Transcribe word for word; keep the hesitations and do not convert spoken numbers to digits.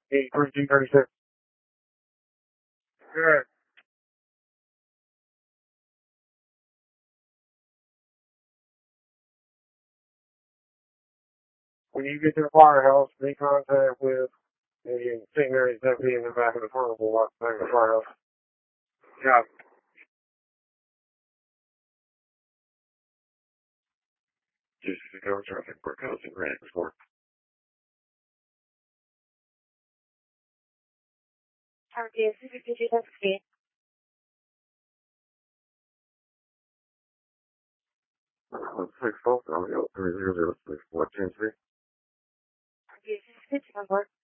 eight thirty-two thirty-six. Good. When you get to the firehouse, make contact with the Saint Mary's deputy in the back of the carnival lot, back of the firehouse. Yeah. Just to go traffic for Coast and Grant before. R P S fifty-two sixty. Six twelve, I'll go three zero zero six four ten three. R P S fifty-two